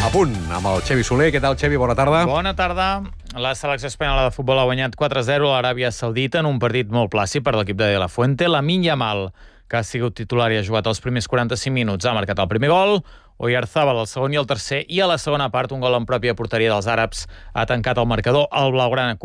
A punt amb el Xevi Soler. Què tal, Xevi? Bona tarda. Bona tarda. La selecció espanyola de futbol ha guanyat 4-0 a l'Aràbia Saudita en un partit molt plàcid per l'equip de La Fuente. Lamine Yamal, que ha sigut titular i ha jugat els primers 45 minuts, ha marcat el primer gol. Oyarzabal el segon i el tercer, i a la segona part un gol en pròpia porteria dels àrabs ha tancat el marcador. Els blaugrana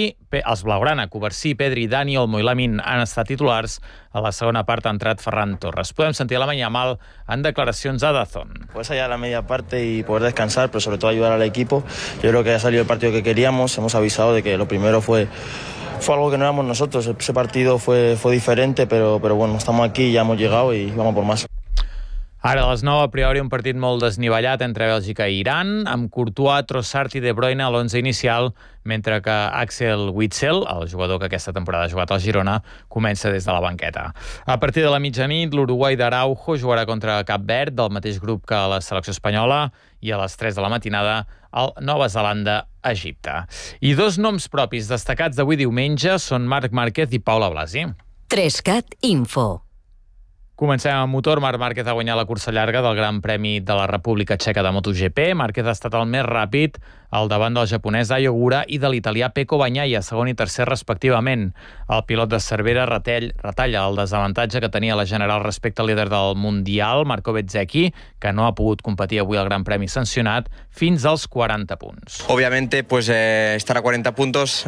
Coversí, Pedri, Dani Olmo i Lamine han estat titulars. A la segona part ha entrat Ferran Torres. Podem sentir a Lamine Yamal en declaracions a DAZN. Pues allá la media parte y poder descansar, pero sobre todo ayudar al equipo. Yo creo que ha salido el partido que queríamos. Hemos avisado de que lo primero fue algo que no éramos nosotros. Ese partido fue diferente, pero bueno, estamos aquí, ya hemos llegado y vamos por más. Ara a les 9, a priori, un partit molt desnivellat entre Bèlgica i Iran, amb Courtois, Trossard i De Bruyne a l'11 inicial, mentre que Axel Witsel, el jugador que aquesta temporada ha jugat al Girona, comença des de la banqueta. A partir de la mitjanit, l'Uruguai d'Araujo jugarà contra Cap Verd, del mateix grup que la selecció espanyola, i a les 3 de la matinada, el Nova Zelanda-Egipte. I dos noms propis destacats d'avui diumenge són Marc Márquez i Paula Blasi. 3CAT Info. Comencem amb motor. Marc Márquez ha guanyat la cursa llarga del Gran Premi de la República Txeca de MotoGP. Márquez ha estat el més ràpid al davant del japonès Ai Ogura i de l'italià Pecco Bagnaia, segon i tercer respectivament. El pilot de Cervera retalla el desavantatge que tenia la general respecte al líder del Mundial, Marco Bezzecchi, que no ha pogut competir avui al Gran Premi sancionat, fins als 40 punts. Obviamente, pues estar a 40 puntos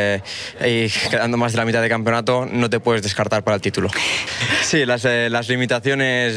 y quedando más de la mitad de campeonato, no te puedes descartar para el título. Sí, las limitaciones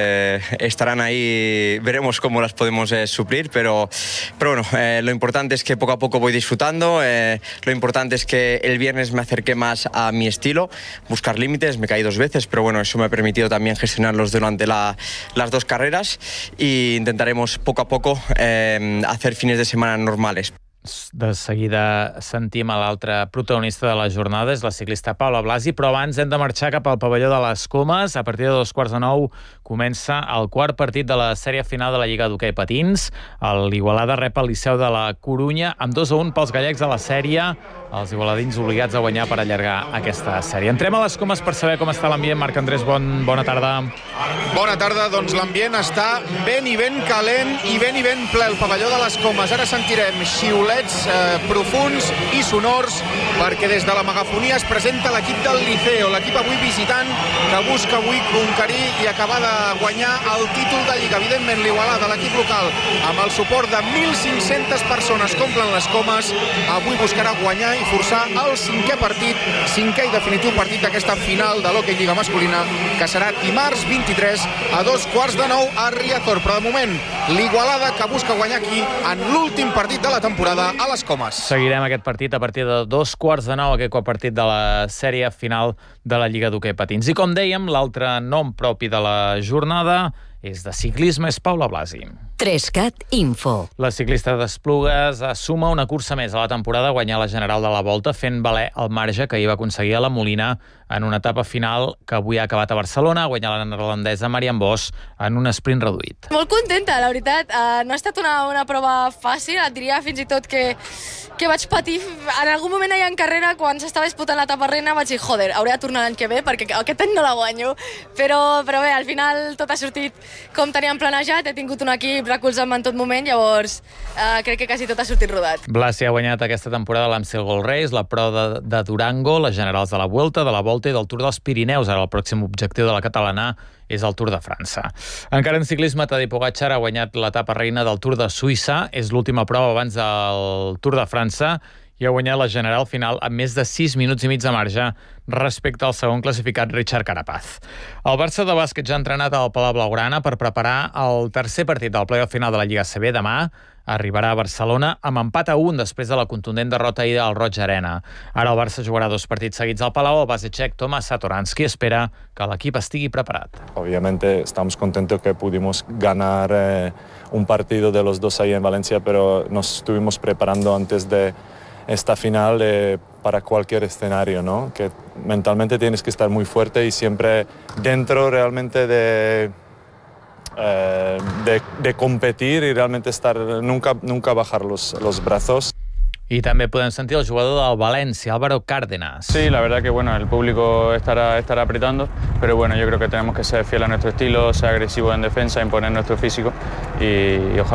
estarán ahí, veremos cómo las podemos suplir, pero bueno, lo importante es que poco a poco voy disfrutando, lo importante es que el viernes me acerqué más a mi estilo, buscar límites, me caí 2 veces, pero bueno, eso me ha permitido también gestionarlos durante las 2 carreras y intentaremos poco a poco hacer fines de semana normales. De seguida sentim a l'altre protagonista de la jornada, és la ciclista Paula Blasi, però abans hem de marxar cap al pavelló de les Comes. A partir de 9:15 comença el quart partit de la sèrie final de la Lliga d'Hoquei Patins. L'Igualada rep el Liceu de la Corunya amb 2-1 pels gallecs a la sèrie. Els igualadins obligats a guanyar per allargar aquesta sèrie. Entrem a les Comes per saber com està l'ambient. Marc Andrés, bona tarda. Bona tarda, doncs l'ambient està ben i ben calent i ben ple al pavelló de les Comes. Ara sentirem xiulets profuns i sonors perquè des de la megafonia es presenta l'equip del Liceo, l'equip avui visitant que busca avui conquerir i acabar de guanyar el títol de Lliga. Evidentment l'Igualada, l'equip local, amb el suport de 1.500 persones que omplen les Comes, avui buscarà guanyar i forçar el 5è partit, 5è i definitiu partit d'aquesta final de l'Hoquei Lliga masculina, que serà dimarts 23 a 9:15 a Riazor. Però de moment l'Igualada, que busca guanyar aquí en l'últim partit de la temporada a les Comes. Seguirem aquest partit a partir de 9:15, aquest quart partit de la sèrie final de la Lliga d'Hoquei Patins. I com dèiem, l'altre nom propi de la jornada és de ciclisme, és Paula Blasi. 3CAT Info. La ciclista d'Esplugues suma una cursa més a la temporada, guanyar la general de la Volta, fent valer el marge que hi va aconseguir a la Molina en una etapa final que avui ha acabat a Barcelona, guanyar la neerlandesa Marianne Vos en un sprint reduït. Molt contenta, la veritat. No ha estat una prova fàcil, et diria fins i tot que vaig patir. En algun moment allà en carrera, quan s'estava disputant l'etapa reina, vaig dir, joder, hauré de tornar l'any que ve perquè aquest any no la guanyo. Però bé, al final tot ha sortit com teníem planejat, he tingut un equip recolzant-me en tot moment, llavors crec que quasi tot ha sortit rodat. Blasi ha guanyat aquesta temporada l'Amstel Gold Race, la Pro de Durango, les generals de la Vuelta, de la Volta i del Tour dels Pirineus. Ara el pròxim objectiu de la catalana és el Tour de França. Encara en ciclisme, Tadej Pogačar ha guanyat l'etapa reina del Tour de Suïssa, és l'última prova abans del Tour de França, i ha guanyat la general final amb més de 6 minuts i mig de marge respecte al segon classificat Richard Carapaz. El Barça de bàsquet ja ha entrenat al Palau Blaugrana per preparar el tercer partit del play-off final de la Lliga ACB demà. Arribarà a Barcelona amb empat a 1 després de la contundent derrota ahir al Roig Arena. Ara el Barça jugarà 2 partits seguits al Palau. El base txec Tomas Satoransky espera que l'equip estigui preparat. Obviamente estamos contentos que pudimos ganar un partido de los 2 ahí en Valencia, pero nos estuvimos preparando antes de esta final para cualquier escenario, ¿no? Que mentalmente tienes que estar muy fuerte y siempre dentro realmente de competir y realmente estar nunca bajar los brazos. Y también pueden sentir el jugador del Valencia, Álvaro Cárdenas. Sí, la verdad que bueno, el público estará apretando, pero bueno, yo creo que tenemos que ser fieles a nuestro estilo, ser agresivos en defensa, imponer nuestro físico y ojalá